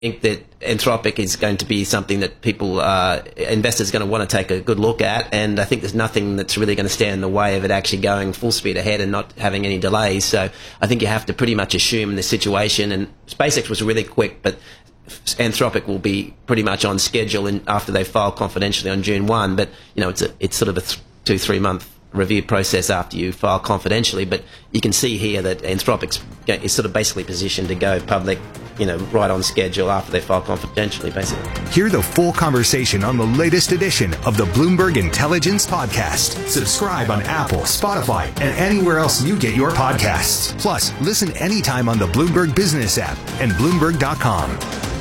think that Anthropic is going to be something that investors are going to want to take a good look at, and I think there's nothing that's really going to stand in the way of it actually going full speed ahead and not having any delays. So I think you have to pretty much assume in this situation, and SpaceX was really quick, but Anthropic will be pretty much on schedule after they file confidentially on June 1, but it's sort of a 2-3 month review process after you file confidentially, but you can see here that Anthropic is sort of basically positioned to go public, right on schedule after they file confidentially, basically. Hear the full conversation on the latest edition of the Bloomberg Intelligence Podcast. Subscribe on Apple, Spotify, and anywhere else you get your podcasts. Plus, listen anytime on the Bloomberg Business app and Bloomberg.com.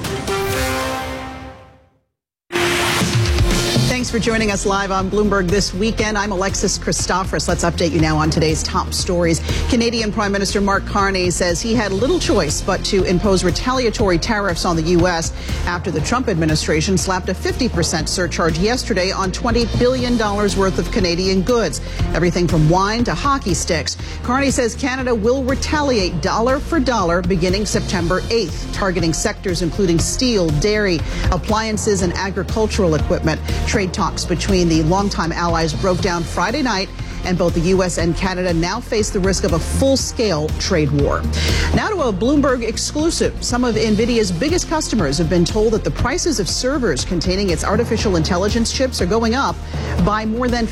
Thanks for joining us live on Bloomberg this weekend. I'm Alexis Christoforous. Let's update you now on today's top stories. Canadian Prime Minister Mark Carney says he had little choice but to impose retaliatory tariffs on the U.S. after the Trump administration slapped a 50% surcharge yesterday on $20 billion worth of Canadian goods, everything from wine to hockey sticks. Carney says Canada will retaliate dollar for dollar beginning September 8th, targeting sectors including steel, dairy, appliances, and agricultural equipment. Trade talks between the longtime allies broke down Friday night, and both the U.S. and Canada now face the risk of a full-scale trade war. Now to a Bloomberg exclusive. Some of NVIDIA's biggest customers have been told that the prices of servers containing its artificial intelligence chips are going up by more than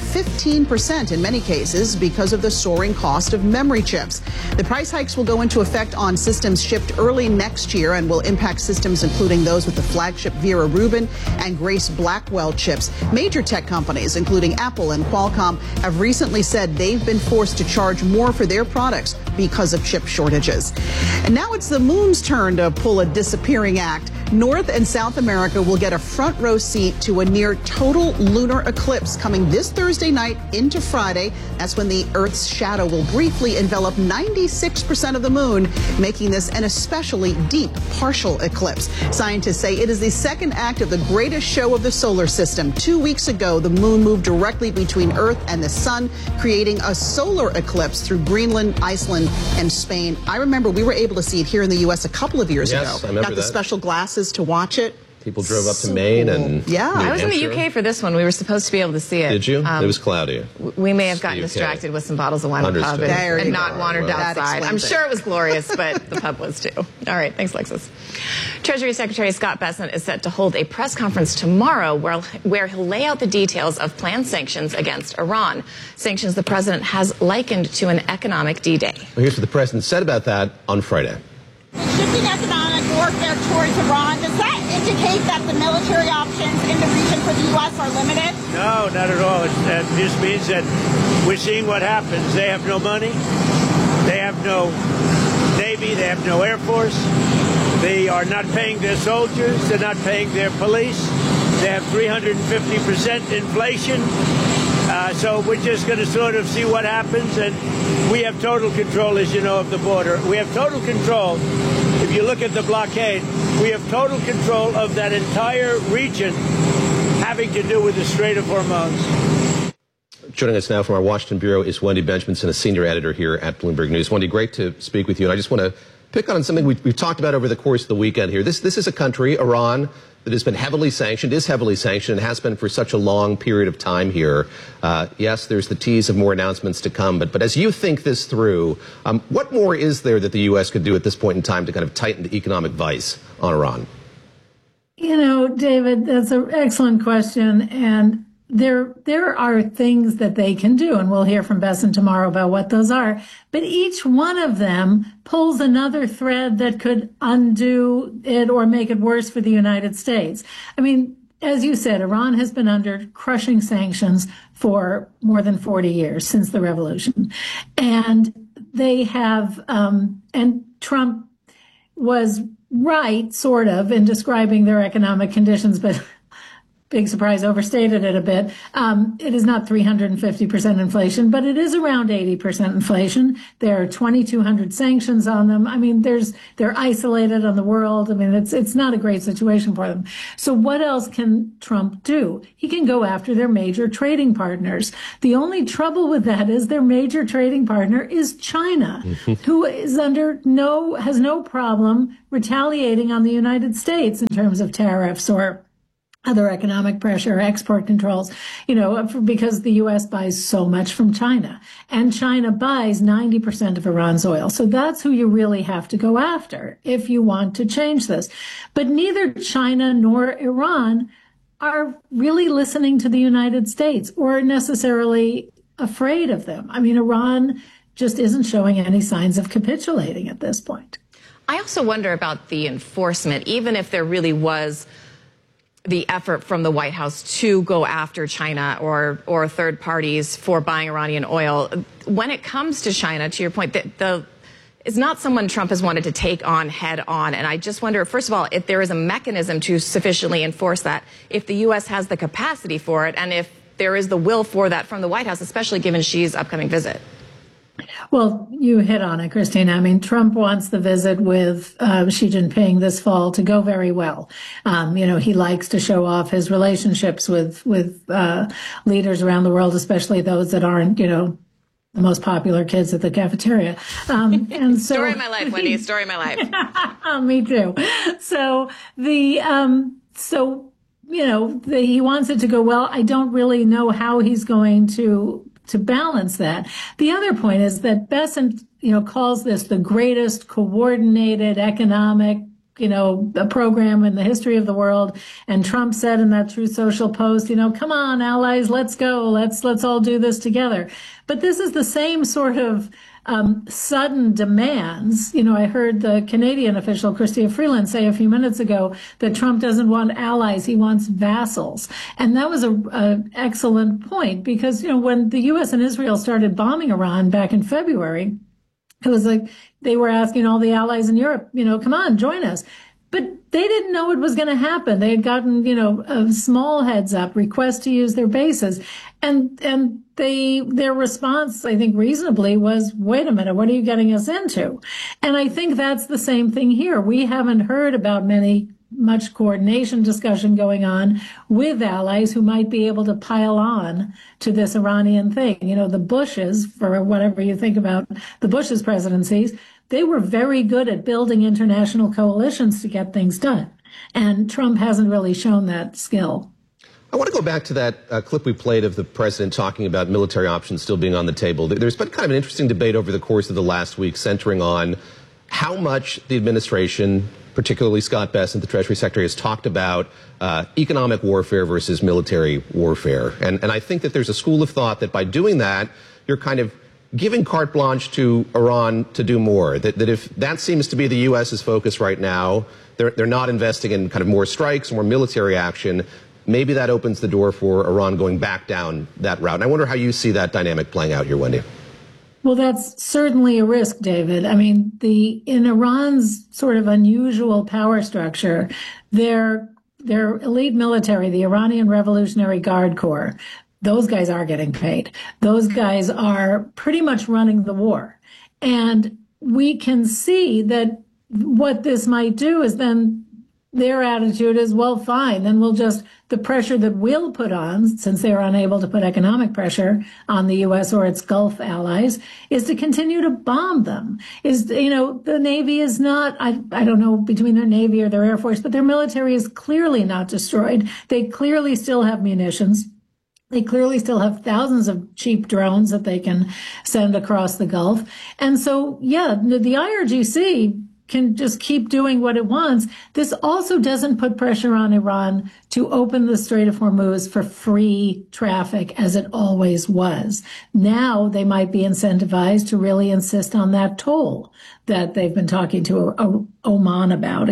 15% in many cases because of the soaring cost of memory chips. The price hikes will go into effect on systems shipped early next year and will impact systems including those with the flagship Vera Rubin and Grace Blackwell chips. Major tech companies, including Apple and Qualcomm, have recently said they've been forced to charge more for their products because of chip shortages. And now it's the moon's turn to pull a disappearing act. North and South America will get a front row seat to a near total lunar eclipse coming this Thursday night into Friday. That's when the Earth's shadow will briefly envelop 96% of the moon, making this an especially deep partial eclipse. Scientists say it is the second act of the greatest show of the solar system. 2 weeks ago, the moon moved directly between Earth and the sun, creating a solar eclipse through Greenland, Iceland, and Spain. I remember we were able to see it here in the U.S. a couple of years ago. I remember Got the special glasses to watch it. People drove up to Maine and yeah. I was in the UK for this one. We were supposed to be able to see it. Did you? It was cloudy. We may have gotten distracted with some bottles of wine in the pub and not wandered outside. I'm sure it was glorious, but the pub was too. All right, thanks, Lexus. Treasury Secretary Scott Bessent is set to hold a press conference tomorrow where he'll lay out the details of planned sanctions against Iran. Sanctions the president has likened to an economic D-Day. Well, here's what the president said about that on Friday. Shifting economic warfare towards Iran, does that indicate that the military options in the region for the U.S. are limited? No, not at all. That just means that we're seeing what happens. They have no money. They have no Navy. They have no Air Force. They are not paying their soldiers. They're not paying their police. They have 350% inflation. So we're just going to sort of see what happens. And we have total control, as you know, of the border. We have total control. If you look at the blockade, we have total control of that entire region having to do with the Strait of Hormuz. Joining us now from our Washington bureau is Wendy Benjaminson, a senior editor here at Bloomberg News. Wendy, great to speak with you. And I just want to pick on something we've talked about over the course of the weekend here. This is a country, Iran, that has been heavily sanctioned, is heavily sanctioned, and has been for such a long period of time here. Yes, there's the tease of more announcements to come, but as you think this through, what more is there that the U.S. could do at this point in time to kind of tighten the economic vice on Iran? You know, David, that's an excellent question, and there are things that they can do, and we'll hear from Bessent tomorrow about what those are. But each one of them pulls another thread that could undo it or make it worse for the United States. I mean, as you said, Iran has been under crushing sanctions for more than 40 years, since the revolution. And they have, and Trump was right, sort of, in describing their economic conditions, but big surprise, overstated it a bit. It is not 350% inflation, but it is around 80% inflation. There are 2,200 sanctions on them. I mean, they're isolated on the world. I mean, it's not a great situation for them. So what else can Trump do? He can go after their major trading partners. The only trouble with that is their major trading partner is China, who is has no problem retaliating on the United States in terms of tariffs or other economic pressure, export controls, because the U.S. buys so much from China. And China buys 90% of Iran's oil. So that's who you really have to go after if you want to change this. But neither China nor Iran are really listening to the United States or necessarily afraid of them. I mean, Iran just isn't showing any signs of capitulating at this point. I also wonder about the enforcement, even if there really was the effort from the White House to go after China or third parties for buying Iranian oil. When it comes to China, to your point, it's not someone Trump has wanted to take on head on. And I just wonder, first of all, if there is a mechanism to sufficiently enforce that, if the U.S. has the capacity for it, and if there is the will for that from the White House, especially given Xi's upcoming visit. Well, you hit on it, Christina. I mean, Trump wants the visit with Xi Jinping this fall to go very well. He likes to show off his relationships with leaders around the world, especially those that aren't, the most popular kids at the cafeteria. And so, story of my life, Wendy. Story of my life. Me too. So he wants it to go well. I don't really know how he's going to balance that. The other point is that Bessent, calls this the greatest coordinated economic, program in the history of the world. And Trump said in that Truth Social post, come on, allies, let's go. Let's all do this together. But this is the same sort of sudden demands. I heard the Canadian official, Chrystia Freeland, say a few minutes ago that Trump doesn't want allies, he wants vassals. And that was an excellent point because, when the U.S. and Israel started bombing Iran back in February, it was like they were asking all the allies in Europe, come on, join us. But they didn't know it was going to happen. They had gotten, a small heads up request to use their bases. And their response, I think reasonably, was, wait a minute, what are you getting us into? And I think that's the same thing here. We haven't heard about much coordination discussion going on with allies who might be able to pile on to this Iranian thing. The Bushes, for whatever you think about the Bush's presidencies, they were very good at building international coalitions to get things done. And Trump hasn't really shown that skill. I want to go back to that clip we played of the president talking about military options still being on the table. There's been kind of an interesting debate over the course of the last week centering on how much the administration, particularly Scott Bessent, the Treasury Secretary, has talked about economic warfare versus military warfare. And I think that there's a school of thought that by doing that, you're kind of giving carte blanche to Iran to do more. That if that seems to be the U.S.'s focus right now, they're not investing in kind of more strikes, more military action. Maybe that opens the door for Iran going back down that route. And I wonder how you see that dynamic playing out here, Wendy. Well, that's certainly a risk, David. I mean, in Iran's sort of unusual power structure, their elite military, the Iranian Revolutionary Guard Corps, those guys are getting paid. Those guys are pretty much running the war. And we can see that what this might do is then their attitude is, well, fine, then the pressure that we'll put on, since they're unable to put economic pressure on the U.S. or its Gulf allies, is to continue to bomb them. The Navy is not, I don't know, between their Navy or their Air Force, but their military is clearly not destroyed. They clearly still have munitions. They clearly still have thousands of cheap drones that they can send across the Gulf. And so, yeah, the IRGC can just keep doing what it wants. This also doesn't put pressure on Iran to open the Strait of Hormuz for free traffic as it always was. Now they might be incentivized to really insist on that toll that they've been talking to Oman about,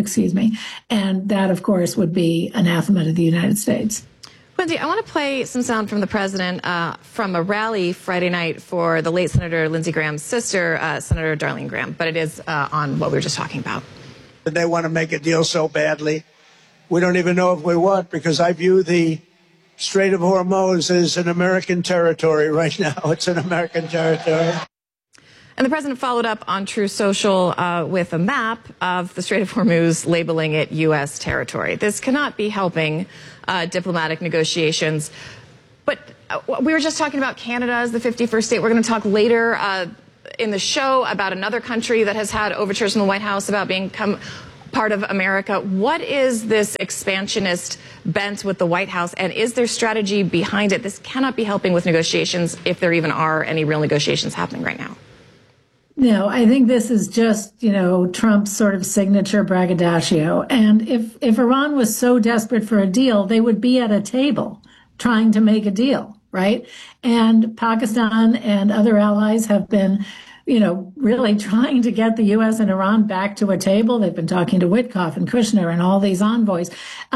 and that, of course, would be anathema to the United States. Wendy, I want to play some sound from the president from a rally Friday night for the late Senator Lindsey Graham's sister, Senator Darlene Graham, but it is on what we were just talking about. They want to make a deal so badly. We don't even know if we won, because I view the Strait of Hormuz is an American territory right now. It's an American territory. And the president followed up on Truth Social with a map of the Strait of Hormuz, labeling it U.S. territory. This cannot be helping diplomatic negotiations. But we were just talking about Canada as the 51st state. We're going to talk later in the show about another country that has had overtures from the White House about becoming part of America. What is this expansionist bent with the White House, and is there strategy behind it? This cannot be helping with negotiations, if there even are any real negotiations happening right now. No, I think this is just, Trump's sort of signature braggadocio. And if Iran was so desperate for a deal, they would be at a table trying to make a deal, right? And Pakistan and other allies have been, really trying to get the U.S. and Iran back to a table. They've been talking to Witkoff and Kushner and all these envoys.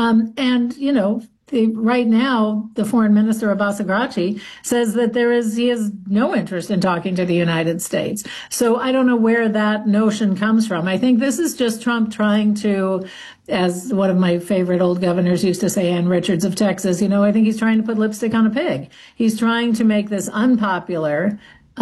Right now, the foreign minister, Abbas Araghchi, says that he has no interest in talking to the United States. So I don't know where that notion comes from. I think this is just Trump trying to, as one of my favorite old governors used to say, Ann Richards of Texas, I think he's trying to put lipstick on a pig. He's trying to make this unpopular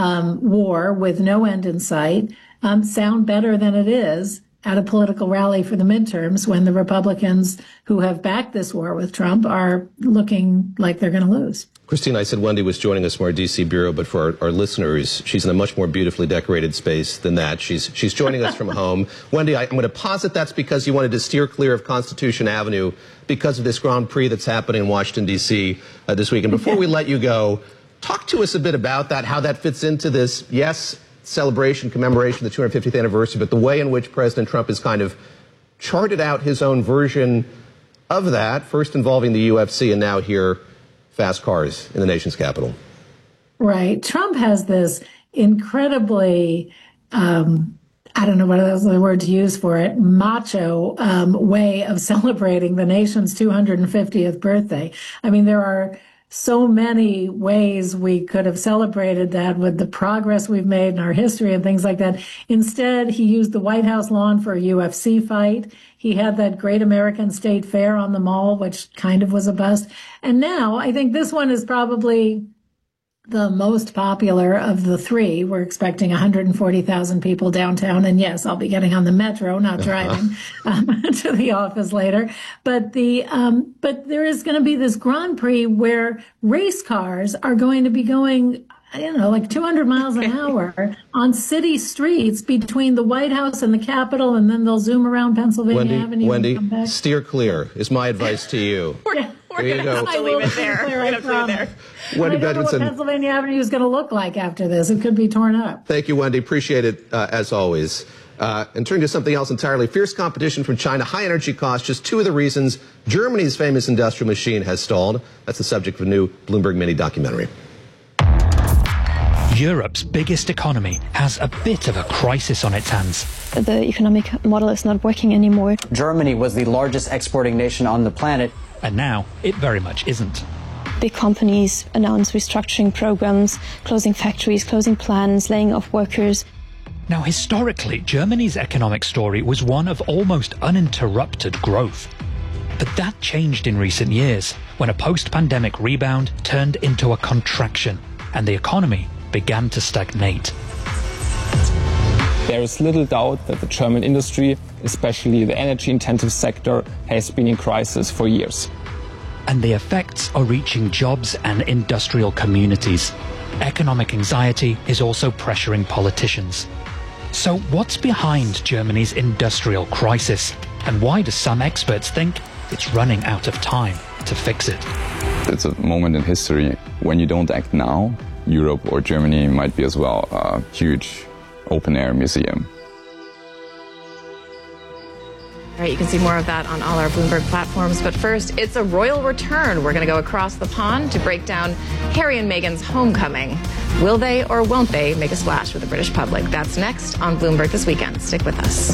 war with no end in sight sound better than it is at a political rally for the midterms, when the Republicans who have backed this war with Trump are looking like they're going to lose. Christine, I said Wendy was joining us from our D.C. bureau, but for our listeners, she's in a much more beautifully decorated space than that. She's joining us from home. Wendy, I'm going to posit that's because you wanted to steer clear of Constitution Avenue because of this Grand Prix that's happening in Washington, D.C. This week. And before we let you go, talk to us a bit about that, how that fits into this, yes, celebration, commemoration of the 250th anniversary, but the way in which President Trump has kind of charted out his own version of that, first involving the UFC and now here, fast cars in the nation's capital. Right. Trump has this incredibly, I don't know what other word to use for it, macho way of celebrating the nation's 250th birthday. I mean, there are so many ways we could have celebrated that with the progress we've made in our history and things like that. Instead, he used the White House lawn for a UFC fight. He had that great American State Fair on the Mall, which kind of was a bust. And now I think this one is probably the most popular of the three. We're expecting 140,000 people downtown. And yes, I'll be getting on the metro, not driving to the office later. But but there is going to be this Grand Prix where race cars are going to be going, like 200 miles an hour on city streets between the White House and the Capitol, and then they'll zoom around Pennsylvania Avenue. Wendy, and come back. Steer clear is my advice to you. We're going to have to leave it there. Wendy I don't know what Pennsylvania Avenue is going to look like after this. It could be torn up. Thank you, Wendy. Appreciate it, as always. And turning to something else entirely, fierce competition from China, high energy costs, just two of the reasons Germany's famous industrial machine has stalled. That's the subject of a new Bloomberg mini documentary. Europe's biggest economy has a bit of a crisis on its hands. The economic model is not working anymore. Germany was the largest exporting nation on the planet. And now it very much isn't. Big companies announce restructuring programs, closing factories, closing plants, laying off workers. Now, historically, Germany's economic story was one of almost uninterrupted growth. But that changed in recent years, when a post-pandemic rebound turned into a contraction, and the economy began to stagnate. There is little doubt that the German industry, especially the energy-intensive sector, has been in crisis for years. And the effects are reaching jobs and industrial communities. Economic anxiety is also pressuring politicians. So what's behind Germany's industrial crisis? And why do some experts think it's running out of time to fix it? It's a moment in history. When you don't act now, Europe or Germany might be as well a huge open-air museum. All right, you can see more of that on all our Bloomberg platforms. But first, it's a royal return. We're going to go across the pond to break down Harry and Meghan's homecoming. Will they or won't they make a splash with the British public? That's next on Bloomberg This Weekend. Stick with us.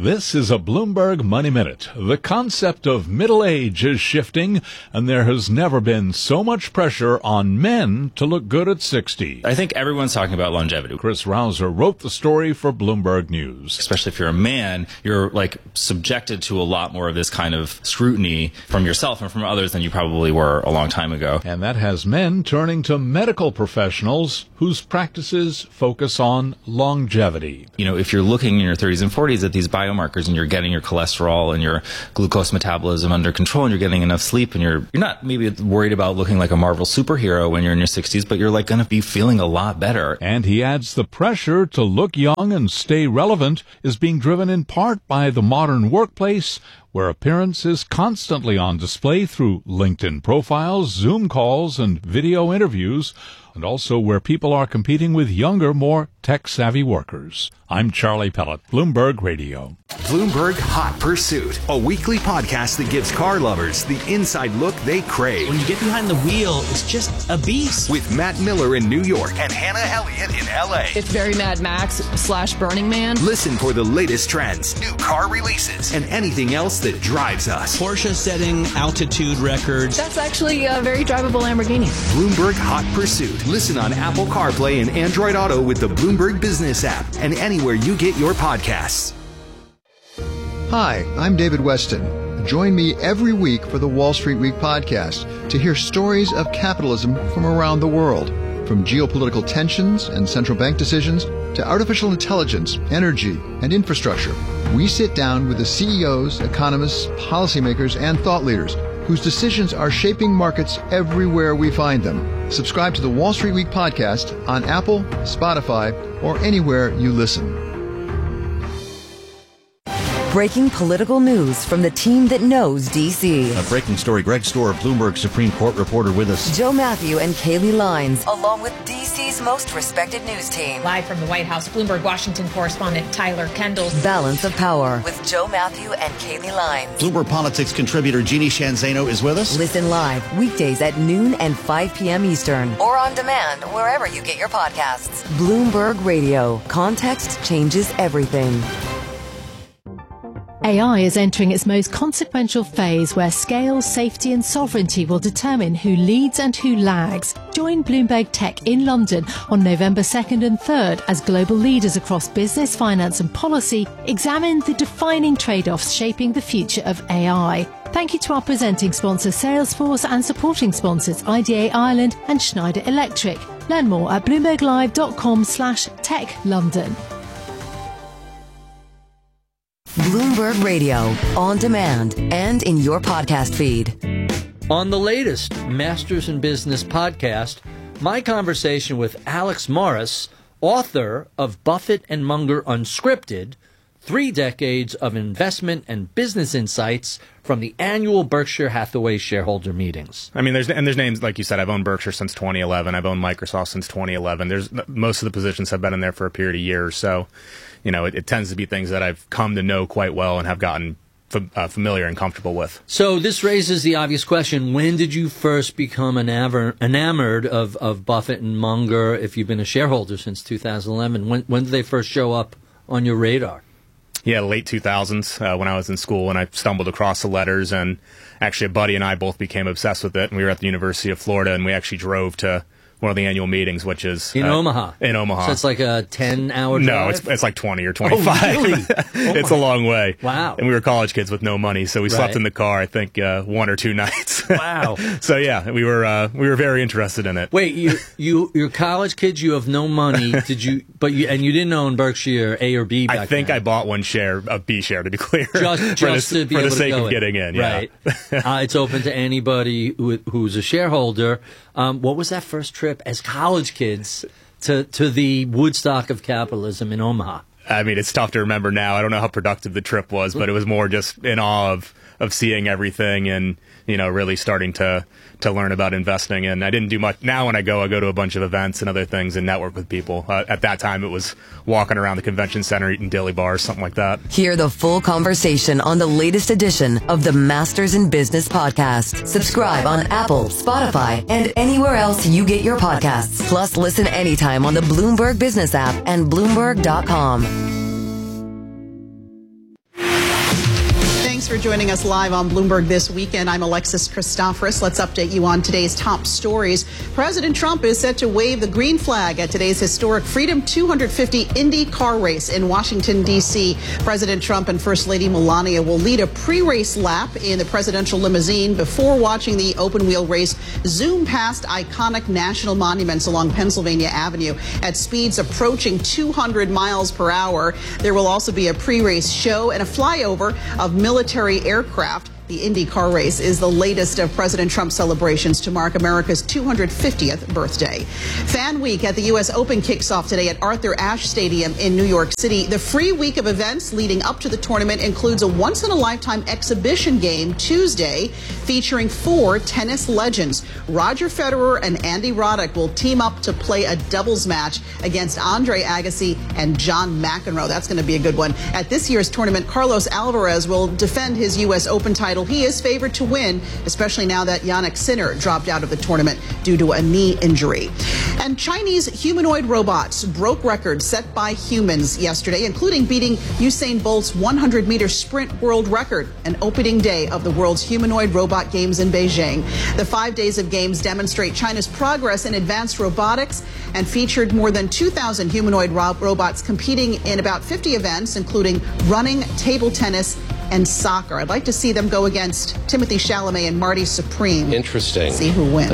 This is a Bloomberg Money Minute. The concept of middle age is shifting, and there has never been so much pressure on men to look good at 60. I think everyone's talking about longevity. Chris Rouser wrote the story for Bloomberg News. Especially if you're a man, you're subjected to a lot more of this kind of scrutiny from yourself and from others than you probably were a long time ago. And that has men turning to medical professionals whose practices focus on longevity. If you're looking in your 30s and 40s at these biomarkers and you're getting your cholesterol and your glucose metabolism under control and you're getting enough sleep and you're not maybe worried about looking like a Marvel superhero when you're in your 60s, but you're going to be feeling a lot better. And he adds the pressure to look young and stay relevant is being driven in part by the modern workplace, where appearance is constantly on display through LinkedIn profiles, Zoom calls, and video interviews, and also where people are competing with younger, more tech-savvy workers. I'm Charlie Pellet, Bloomberg Radio. Bloomberg Hot Pursuit, a weekly podcast that gives car lovers the inside look they crave. When you get behind the wheel, it's just a beast. With Matt Miller in New York and Hannah Elliott in L.A. It's very Mad Max / Burning Man. Listen for the latest trends, new car releases, and anything else that drives us. Porsche setting altitude records. That's actually a very drivable Lamborghini. Bloomberg Hot Pursuit. Listen on Apple CarPlay and Android Auto with the Bloomberg Business app and anywhere you get your podcasts. Hi, I'm David Weston. Join me every week for the Wall Street Week podcast to hear stories of capitalism from around the world. From geopolitical tensions and central bank decisions to artificial intelligence, energy, and infrastructure, we sit down with the CEOs, economists, policymakers, and thought leaders whose decisions are shaping markets everywhere we find them. Subscribe to the Wall Street Week podcast on Apple, Spotify, or anywhere you listen. Breaking political news from the team that knows D.C. A breaking story. Greg Stohr, Bloomberg Supreme Court reporter with us. Joe Matthew and Kaylee Lines, along with D.C.'s most respected news team. Live from the White House, Bloomberg Washington correspondent Tyler Kendall. Balance of Power with Joe Matthew and Kaylee Lines. Bloomberg Politics contributor Jeannie Shanzano is with us. Listen live weekdays at noon and 5 p.m. Eastern, or on demand wherever you get your podcasts. Bloomberg Radio. Context changes everything. AI is entering its most consequential phase where scale, safety and sovereignty will determine who leads and who lags. Join Bloomberg Tech in London on November 2nd and 3rd as global leaders across business, finance and policy examine the defining trade-offs shaping the future of AI. Thank you to our presenting sponsor Salesforce and supporting sponsors IDA Ireland and Schneider Electric. Learn more at bloomberglive.com/techlondon. Bloomberg Radio, on demand and in your podcast feed. On the latest Masters in Business podcast, my conversation with Alex Morris, author of Buffett and Munger Unscripted, 3 decades of investment and business insights from the annual Berkshire Hathaway shareholder meetings. I mean, there's names, like you said, I've owned Berkshire since 2011. I've owned Microsoft since 2011. Most of the positions have been in there for a period of years. So, it tends to be things that I've come to know quite well and have gotten familiar and comfortable with. So this raises the obvious question: when did you first become enamored of Buffett and Munger? If you've been a shareholder since 2011, when did they first show up on your radar? Yeah, late 2000s when I was in school, and I stumbled across the letters, and actually a buddy and I both became obsessed with it. And we were at the University of Florida, and we actually drove to one of the annual meetings, which is in Omaha. In Omaha. So it's like a 10-hour drive? No, it's like 20 or 25. Oh, really? It's a long way. Wow. And we were college kids with no money, so we slept in the car, I think, 1 or 2 nights. Wow. So yeah, we were very interested in it. Wait, you're college kids, you have no money. You didn't own Berkshire A or B back I think then. I bought one share, a B share, to be clear. Just to be for able the sake to go of getting in, yeah. Right. It's open to anybody who's a shareholder. What was that first trip as college kids to the Woodstock of capitalism in Omaha? I mean, it's tough to remember now. I don't know how productive the trip was, but it was more just in awe of seeing everything and, really starting to learn about investing. And I didn't do much. Now when I go to a bunch of events and other things and network with people. At that time, it was walking around the convention center, eating dilly bars, something like that. Hear the full conversation on the latest edition of the Masters in Business podcast. Subscribe on Apple, Spotify, and anywhere else you get your podcasts. Plus, listen anytime on the Bloomberg Business app and Bloomberg.com. Thanks for joining us live on Bloomberg This Weekend. I'm Alexis Christoforous. Let's update you on today's top stories. President Trump is set to wave the green flag at today's historic Freedom 250 Indy car race in Washington, D.C. President Trump and First Lady Melania will lead a pre-race lap in the presidential limousine before watching the open-wheel race zoom past iconic national monuments along Pennsylvania Avenue at speeds approaching 200 miles per hour. There will also be a pre-race show and a flyover of military aircraft. The Indy car race is the latest of President Trump's celebrations to mark America's 250th birthday. Fan Week at the U.S. Open kicks off today at Arthur Ashe Stadium in New York City. The free week of events leading up to the tournament includes a once-in-a-lifetime exhibition game Tuesday featuring 4 tennis legends. Roger Federer and Andy Roddick will team up to play a doubles match against Andre Agassi and John McEnroe. That's going to be a good one. At this year's tournament, Carlos Alvarez will defend his U.S. Open title. He is favored to win, especially now that Jannik Sinner dropped out of the tournament due to a knee injury. And Chinese humanoid robots broke records set by humans yesterday, including beating Usain Bolt's 100-meter sprint world record, an opening day of the world's humanoid robot games in Beijing. The 5 days of games demonstrate China's progress in advanced robotics and featured more than 2,000 humanoid robots competing in about 50 events, including running, table tennis, and soccer. I'd like to see them go against Timothy Chalamet and Marty Supreme. Interesting. See who wins.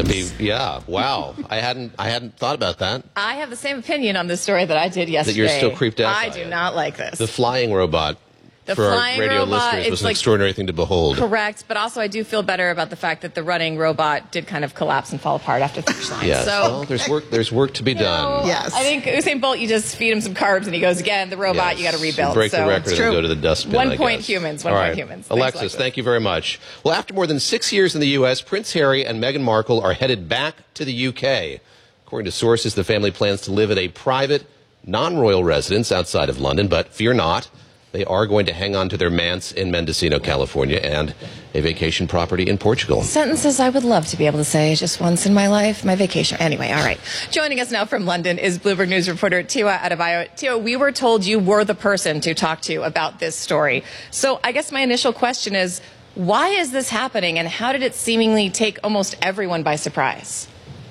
Wow. I hadn't thought about that. I have the same opinion on this story that I did yesterday. That you're still creeped out I by do it. not like this. The flying robot. For our radio robot, listeners, was an like, extraordinary thing to behold. Correct, but also I do feel better about the fact that the running robot did kind of collapse and fall apart after the finish line. Yes. So, well, there's work to be done. Yes. I think Usain Bolt, you just feed him some carbs and he goes again. The robot, you got to rebuild. Break the record and go to the dustbin. 1 point humans. 1 point humans. Alexis, thank you very much. Well, after more than 6 years in the U.S., Prince Harry and Meghan Markle are headed back to the U.K. According to sources, the family plans to live at a private, non-royal residence outside of London, but fear not. They are going to hang on to their manse in Mendocino, California, and a vacation property in Portugal. Sentences I would love to be able to say just once in my life. My vacation. Anyway, all right. Joining us now from London is Bloomberg News reporter Tiwa Adebayo. Tiwa, we were told you were the person to talk to about this story. So I guess my initial question is, why is this happening, and how did it seemingly take almost everyone by surprise?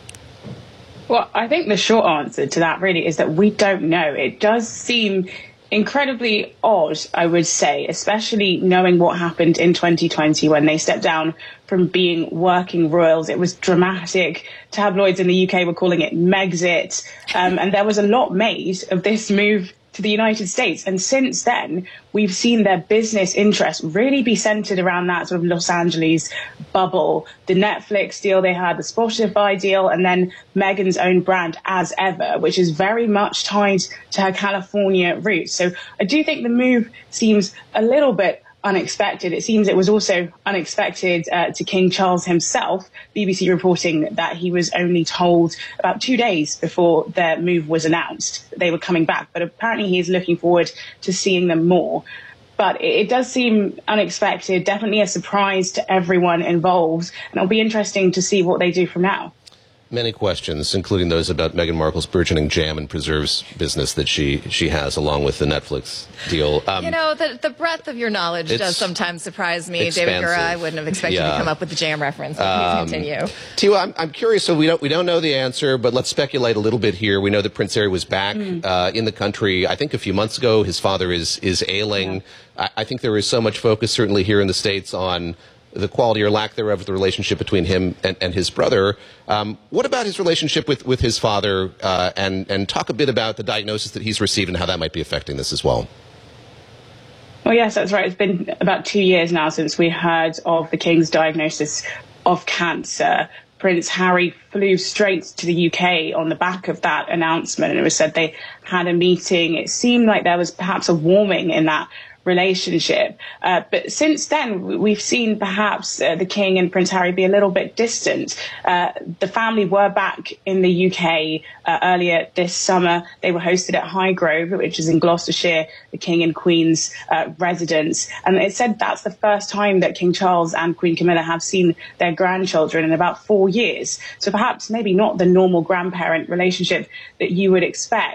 Well, I think the short answer to that really is that we don't know. It does seem incredibly odd, I would say, especially knowing what happened in 2020 when they stepped down from being working royals. It was dramatic. Tabloids in the UK were calling it Megxit. And there was a lot made of this move to the United States. And since then, we've seen their business interests really be centered around that sort of Los Angeles bubble. The Netflix deal they had, the Spotify deal, and then Meghan's own brand As Ever, which is very much tied to her California roots. So I do think the move seems a little bit unexpected. It seems it was also unexpected to King Charles himself. BBC reporting that he was only told about 2 days before their move was announced that they were coming back. But apparently he is looking forward to seeing them more. But it does seem unexpected, definitely a surprise to everyone involved. And it'll be interesting to see what they do from now. Many questions, including those about Meghan Markle's burgeoning jam and preserves business that she has, along with the Netflix deal. The breadth of your knowledge does sometimes surprise me. Expansive. David Gura, I wouldn't have expected you to come up with the jam reference. Please continue. Tiwa, I'm curious. So we don't know the answer, but let's speculate a little bit here. We know that Prince Harry was back in the country, I think, a few months ago. His father is ailing. Yeah. I think there is so much focus, certainly here in the States, on the quality or lack thereof of the relationship between him and his brother. What about his relationship with his father? And talk a bit about the diagnosis that he's received and how that might be affecting this as well. Well, yes, that's right. It's been about 2 years now since we heard of the King's diagnosis of cancer. Prince Harry flew straight to the UK on the back of that announcement, and it was said they had a meeting. It seemed like there was perhaps a warming in that relationship. But since then, we've seen perhaps the King and Prince Harry be a little bit distant. The family were back in the UK earlier this summer. They were hosted at Highgrove, which is in Gloucestershire, the King and Queen's residence. And it said that's the first time that King Charles and Queen Camilla have seen their grandchildren in about 4 years. So perhaps maybe not the normal grandparent relationship that you would expect.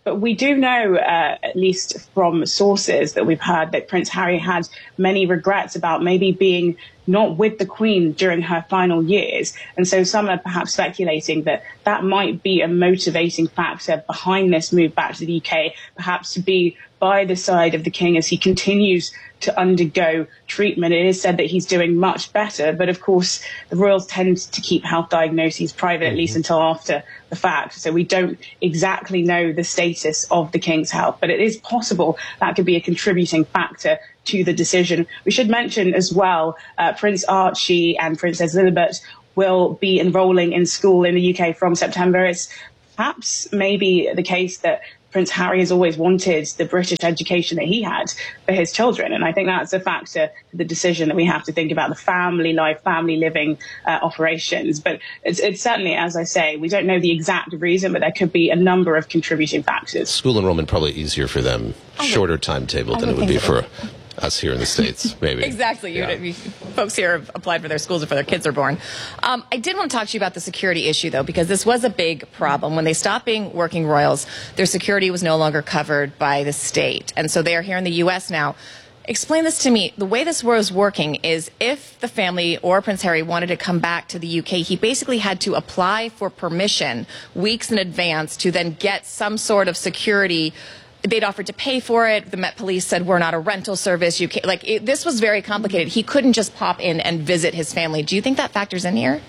But we do know, at least from sources that we've heard, that Prince Harry had many regrets about maybe being not with the Queen during her final years. And so some are perhaps speculating that that might be a motivating factor behind this move back to the UK, perhaps to be by the side of the King as he continues to undergo treatment. It is said that he's doing much better, but of course the royals tend to keep health diagnoses private, at least until after the fact. So we don't exactly know the status of the King's health, but it is possible that could be a contributing factor to the decision. We should mention as well, Prince Archie and Princess Elizabeth will be enrolling in school in the UK from September. It's perhaps maybe the case that Prince Harry has always wanted the British education that he had for his children. And I think that's a factor to the decision that we have to think about, the family life, family living operations. But it's certainly, as I say, we don't know the exact reason, but there could be a number of contributing factors. School enrollment probably easier for them, shorter timetable than it would be for us here in the States, maybe. Exactly. Yeah. Folks here have applied for their schools before their kids are born. I did want to talk to you about the security issue, though, because this was a big problem. When they stopped being working royals, their security was no longer covered by the state. And so they are here in the U.S. now. Explain this to me. The way this was working is if the family or Prince Harry wanted to come back to the UK, he basically had to apply for permission weeks in advance to then get some sort of security. They'd offered to pay for it. The Met Police said, we're not a rental service. You can't, this was very complicated. He couldn't just pop in and visit his family. Do you think that factors in here?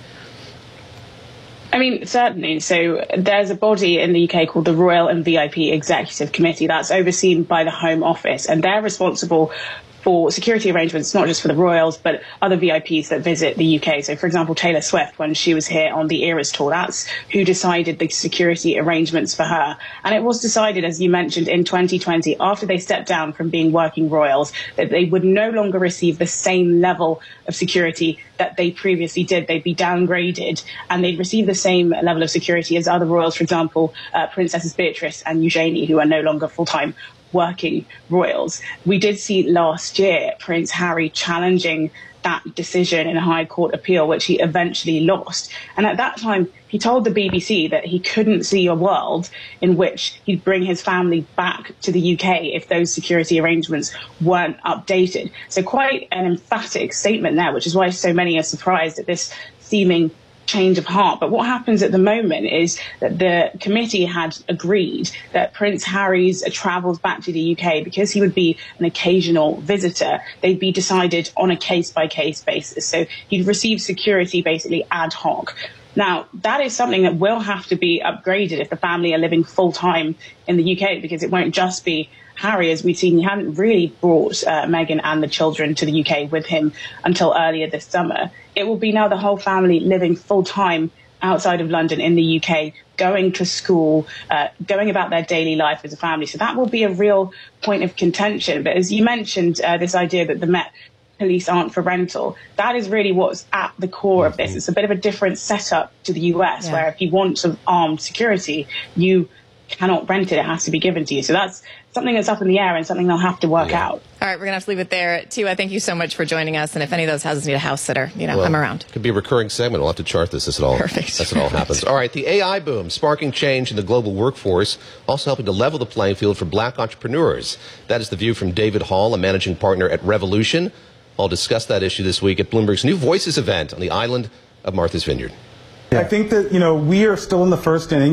I mean, certainly. So there's a body in the UK called the Royal and VIP Executive Committee that's overseen by the Home Office, and they're responsible for security arrangements, not just for the royals, but other VIPs that visit the UK. So, for example, Taylor Swift, when she was here on the Eras tour, that's who decided the security arrangements for her. And it was decided, as you mentioned, in 2020, after they stepped down from being working royals, that they would no longer receive the same level of security that they previously did. They'd be downgraded, and they'd receive the same level of security as other royals, for example, Princesses Beatrice and Eugenie, who are no longer full-time working royals. We did see last year Prince Harry challenging that decision in a High Court appeal, which he eventually lost. And at that time, he told the BBC that he couldn't see a world in which he'd bring his family back to the UK if those security arrangements weren't updated. So quite an emphatic statement there, which is why so many are surprised at this seeming change of heart. But what happens at the moment is that the committee had agreed that Prince Harry's travels back to the UK, because he would be an occasional visitor, they'd be decided on a case-by-case basis. So he'd receive security basically ad hoc. Now, that is something that will have to be upgraded if the family are living full-time in the UK, because it won't just be Harry. As we've seen, he hadn't really brought Meghan and the children to the UK with him until earlier this summer. It will be now the whole family living full-time outside of London in the UK, going to school, going about their daily life as a family. So that will be a real point of contention. But as you mentioned, this idea that the Met Police aren't for rental, that is really what's at the core of this. It's a bit of a different setup to the US, where if you want some armed security, you cannot rent it. It has to be given to you. So that's something that's up in the air and something they'll have to work out. All right, we're going to have to leave it there. Tua, thank you so much for joining us. And if any of those houses need a house sitter, I'm around. Could be a recurring segment. We'll have to chart this as it all, Perfect. As it all happens. All right, the AI boom, sparking change in the global workforce, also helping to level the playing field for black entrepreneurs. That is the view from David Hall, a managing partner at Revolution. I'll discuss that issue this week at Bloomberg's New Voices event on the island of Martha's Vineyard. I think that, we are still in the first inning,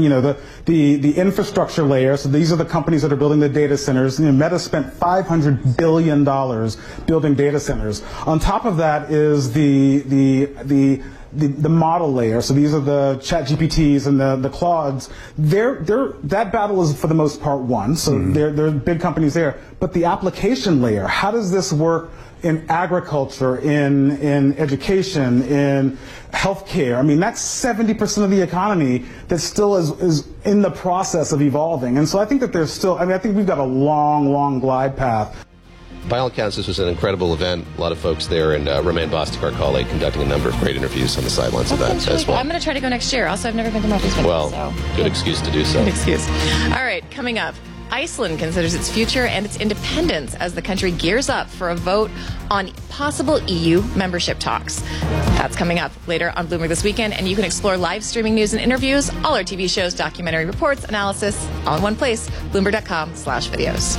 the infrastructure layer. So these are the companies that are building the data centers. Meta spent $500 billion building data centers. On top of that is the model layer. So these are the ChatGPTs and the Claudes. That battle is for the most part won. So there are big companies there. But the application layer, how does this work in agriculture, in education, in healthcare? I mean, that's 70% of the economy that still is in the process of evolving. And so I think that there's still, I think we've got a long, long glide path. By all accounts, this was an incredible event. A lot of folks there, and Romain Bostic, our colleague, conducting a number of great interviews on the sidelines of that as well. I'm going to try to go next year. Also, I've never been to Martha's Vineyard. Well, good excuse to do so. Good excuse. All right, coming up. Iceland considers its future and its independence as the country gears up for a vote on possible EU membership talks. That's coming up later on Bloomberg This Weekend, and you can explore live streaming news and interviews, all our TV shows, documentary reports, analysis, all in one place, Bloomberg.com/videos.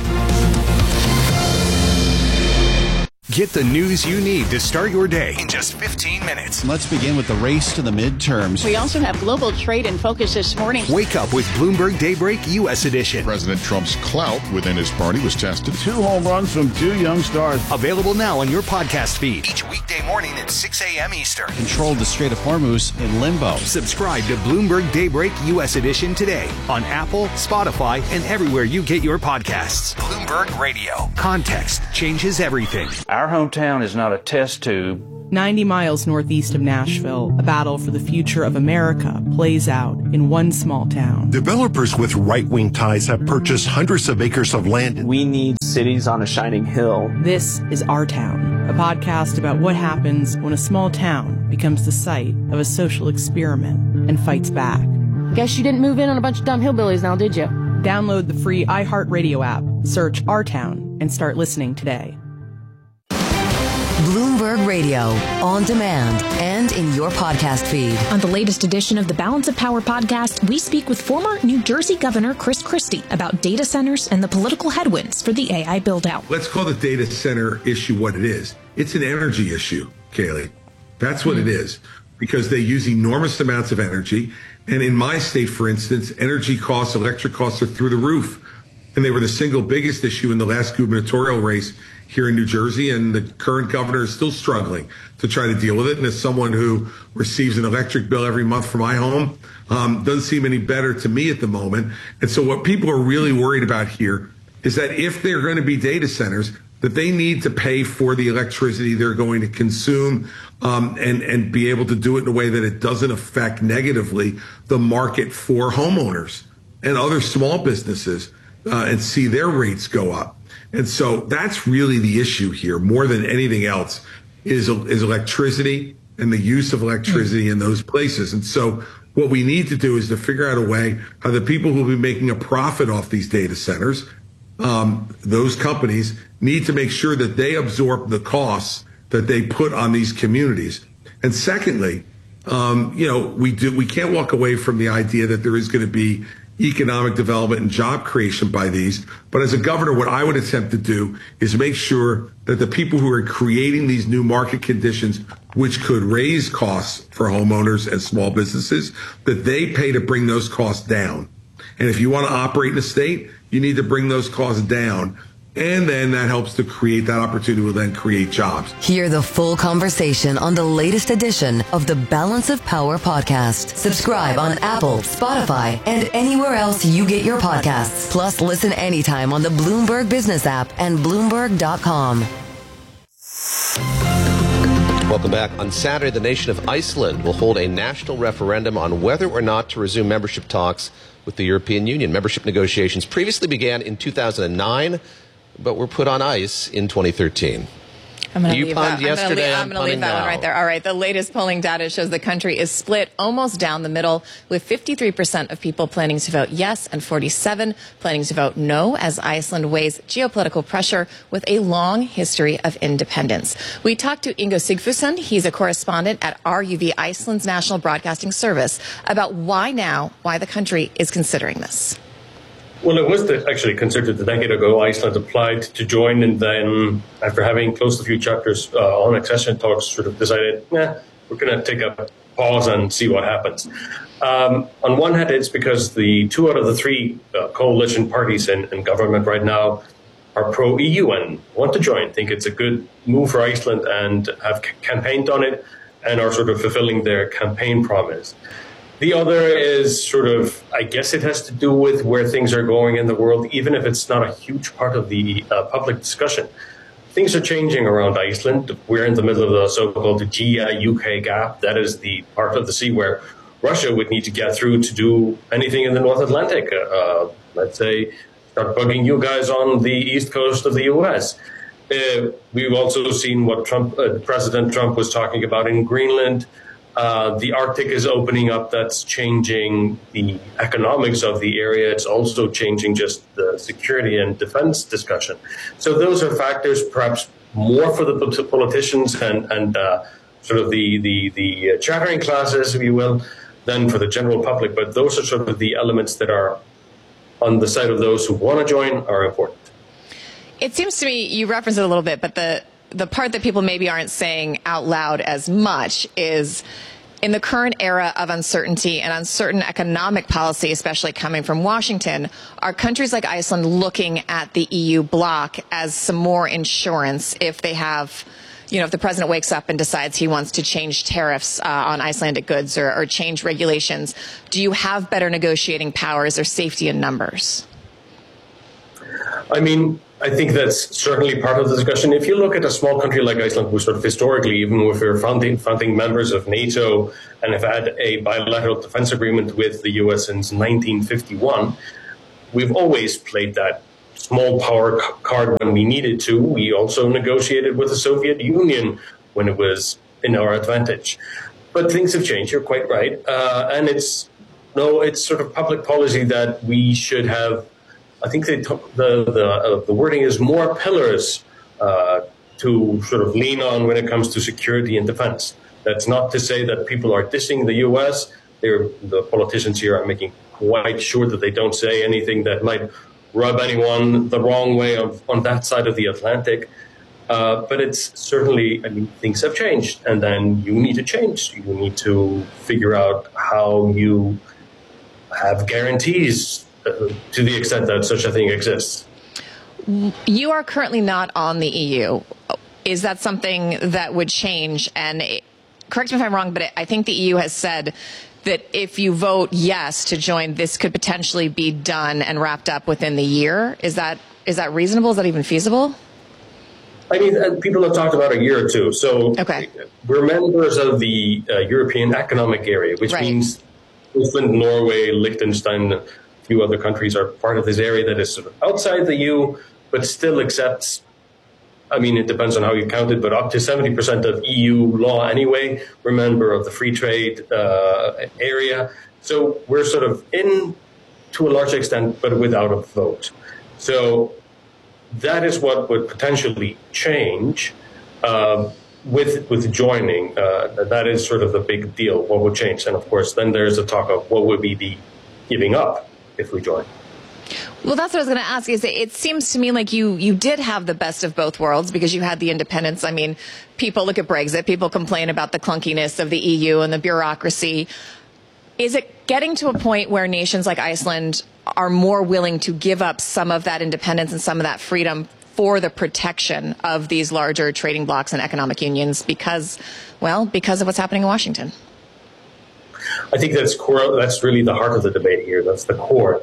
Get the news you need to start your day in just 15 minutes. Let's begin with the race to the midterms. We also have global trade in focus this morning. Wake up with Bloomberg Daybreak U.S. edition. President Trump's clout within his party was tested. 2 home runs from 2 young stars. Available now on your podcast feed. Each weekday morning at 6 a.m. Eastern. Controlled the Strait of Hormuz in limbo. Subscribe to Bloomberg Daybreak U.S. edition today on Apple, Spotify, and everywhere you get your podcasts. Bloomberg Radio. Context changes everything. Our hometown is not a test tube. 90 miles northeast of Nashville, a battle for the future of America plays out in one small town. Developers with right-wing ties have purchased hundreds of acres of land. We need cities on a shining hill. This is Our Town, a podcast about what happens when a small town becomes the site of a social experiment and fights back. Guess you didn't move in on a bunch of dumb hillbillies now, did you? Download the free iHeartRadio app, search Our Town, and start listening today. Bloomberg Radio, on demand and in your podcast feed. On the latest edition of the Balance of Power podcast, we speak with former New Jersey Governor Chris Christie about data centers and the political headwinds for the AI build-out. Let's call the data center issue what it is. It's an energy issue, Kaylee. That's what it is, because they use enormous amounts of energy. And in my state, for instance, energy costs, electric costs are through the roof. And they were the single biggest issue in the last gubernatorial race here in New Jersey, and the current governor is still struggling to try to deal with it. And as someone who receives an electric bill every month for my home, doesn't seem any better to me at the moment. And so what people are really worried about here is that if they're going to be data centers, that they need to pay for the electricity they're going to consume, and be able to do it in a way that it doesn't affect negatively the market for homeowners and other small businesses, and see their rates go up. And so that's really the issue here, more than anything else, is electricity and the use of electricity in those places. And so what we need to do is to figure out a way how the people who will be making a profit off these data centers, those companies, need to make sure that they absorb the costs that they put on these communities. And secondly, we can't walk away from the idea that there is going to be economic development and job creation by these. But as a governor, what I would attempt to do is make sure that the people who are creating these new market conditions, which could raise costs for homeowners and small businesses, that they pay to bring those costs down. And if you want to operate in a state, you need to bring those costs down. And then that helps to create that opportunity will then create jobs. Hear the full conversation on the latest edition of the Balance of Power podcast. Subscribe on Apple, Spotify, and anywhere else you get your podcasts. Plus, listen anytime on the Bloomberg Business app and Bloomberg.com. Welcome back. On Saturday, the nation of Iceland will hold a national referendum on whether or not to resume membership talks with the European Union. Membership negotiations previously began in 2009. But were put on ice in 2013. I'm going to leave that. Yesterday, I'm going to leave that one right there. All right. The latest polling data shows the country is split almost down the middle, with 53% of people planning to vote yes and 47% planning to vote no, as Iceland weighs geopolitical pressure with a long history of independence. We talked to Ingo Sigfusson. He's a correspondent at RUV, Iceland's national broadcasting service, about why the country is considering this. Well, it was actually considered a decade ago. Iceland applied to join, and then after having closed a few chapters on accession talks, sort of decided, we're going to take a pause and see what happens. On one hand, it's because the 2 out of the 3 coalition parties in government right now are pro-EU and want to join, think it's a good move for Iceland and have campaigned on it and are sort of fulfilling their campaign promise. The other is sort of, I guess it has to do with where things are going in the world, even if it's not a huge part of the public discussion. Things are changing around Iceland. We're in the middle of the so-called GIA-UK gap. That is the part of the sea where Russia would need to get through to do anything in the North Atlantic. Let's say, start bugging you guys on the east coast of the U.S. We've also seen what President Trump was talking about in Greenland. The Arctic is opening up. That's changing the economics of the area. It's also changing just the security and defense discussion. So those are factors perhaps more for the politicians and sort of the chattering classes, if you will, than for the general public. But those are sort of the elements that are on the side of those who want to join are important. It seems to me, you referenced it a little bit, but the part that people maybe aren't saying out loud as much is in the current era of uncertainty and uncertain economic policy, especially coming from Washington, are countries like Iceland looking at the EU bloc as some more insurance if they have, if the president wakes up and decides he wants to change tariffs on Icelandic goods or change regulations? Do you have better negotiating powers or safety in numbers? I mean, I think that's certainly part of the discussion. If you look at a small country like Iceland, who sort of historically, even if we're founding members of NATO and have had a bilateral defense agreement with the U.S. since 1951, we've always played that small power card when we needed to. We also negotiated with the Soviet Union when it was in our advantage. But things have changed, you're quite right. And it's sort of public policy that we should have. I think the wording is more pillars to sort of lean on when it comes to security and defense. That's not to say that people are dissing the U.S. The politicians here are making quite sure that they don't say anything that might rub anyone the wrong way on that side of the Atlantic. But it's certainly, things have changed, and then you need to change. You need to figure out how you have guarantees to the extent that such a thing exists. You are currently not on the EU. Is that something that would change? And correct me if I'm wrong, but I think the EU has said that if you vote yes to join, this could potentially be done and wrapped up within the year. Is that reasonable? Is that even feasible? I mean, people have talked about a year or two. So we're members of the European Economic Area, which means Iceland, Norway, Liechtenstein, a few other countries are part of this area that is sort of outside the EU, but still accepts, it depends on how you count it, but up to 70% of EU law anyway. We're a member of the free trade area. So we're sort of in to a large extent, but without a vote. So that is what would potentially change with joining. That is sort of the big deal, what would change. And of course, then there's a talk of what would be the giving up if we join. Well, that's what I was going to ask. It seems to me like you did have the best of both worlds because you had the independence. I mean, people look at Brexit, people complain about the clunkiness of the EU and the bureaucracy. Is it getting to a point where nations like Iceland are more willing to give up some of that independence and some of that freedom for the protection of these larger trading blocs and economic unions because of what's happening in Washington? I think that's core. That's really the heart of the debate here. That's the core.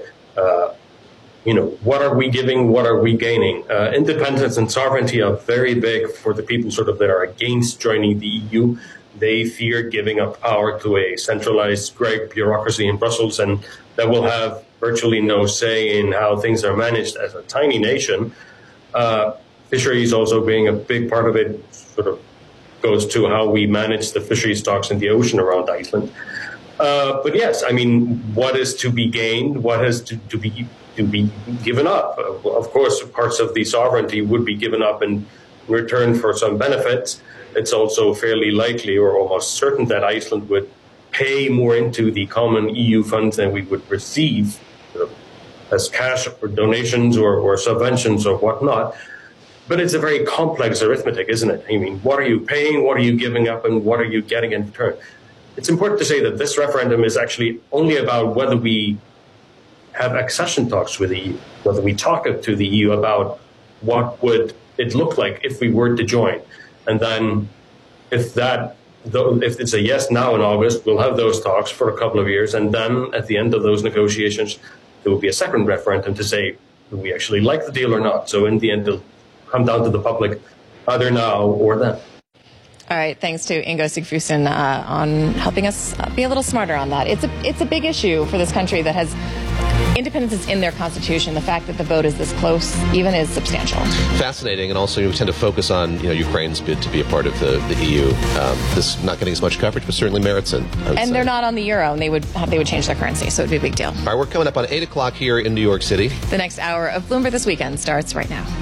What are we giving? What are we gaining? Independence and sovereignty are very big for the people sort of that are against joining the EU. They fear giving up power to a centralized great bureaucracy in Brussels, and that will have virtually no say in how things are managed as a tiny nation. Fisheries also being a big part of it sort of goes to how we manage the fishery stocks in the ocean around Iceland. But yes, what is to be gained? What has to be given up? Of course, parts of the sovereignty would be given up in return for some benefits. It's also fairly likely or almost certain that Iceland would pay more into the common EU funds than we would receive as cash or donations or subventions or whatnot. But it's a very complex arithmetic, isn't it? What are you paying? What are you giving up? And what are you getting in return? It's important to say that this referendum is actually only about whether we have accession talks with the EU, whether we talk to the EU about what would it look like if we were to join. And then if it's a yes now in August, we'll have those talks for a couple of years. And then at the end of those negotiations, there will be a second referendum to say, do we actually like the deal or not? So in the end, it'll come down to the public either now or then. All right. Thanks to Ingo Sigfusson on helping us be a little smarter on that. It's a big issue for this country that has independence is in their constitution. The fact that the vote is this close even is substantial. Fascinating, and also we tend to focus on Ukraine's bid to be a part of the EU. This not getting as much coverage, but certainly merits it. And they're not on the euro, and they would change their currency, so it would be a big deal. All right, we're coming up on 8 o'clock here in New York City. The next hour of Bloomberg This Weekend starts right now.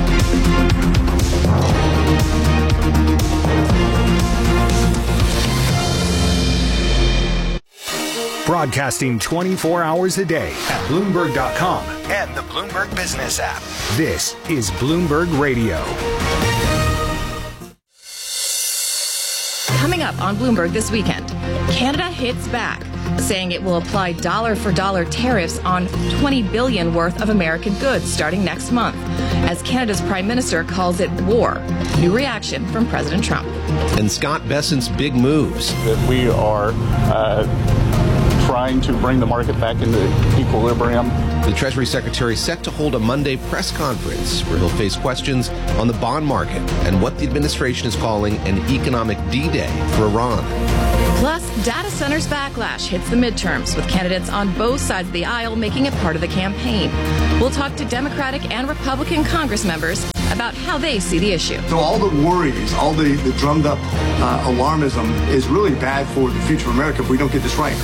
Broadcasting 24 hours a day at Bloomberg.com and the Bloomberg Business app. This is Bloomberg Radio. Coming up on Bloomberg This Weekend, Canada hits back, saying it will apply dollar-for-dollar tariffs on $20 billion worth of American goods starting next month, as Canada's Prime Minister calls it war. New reaction from President Trump. And Scott Bessent's big moves. That we are trying to bring the market back into equilibrium. The Treasury Secretary set to hold a Monday press conference where he'll face questions on the bond market and what the administration is calling an economic D-Day for Iran. Plus, data centers backlash hits the midterms, with candidates on both sides of the aisle making it part of the campaign. We'll talk to Democratic and Republican Congress members about how they see the issue. So all the worries, all the drummed up alarmism is really bad for the future of America if we don't get this right.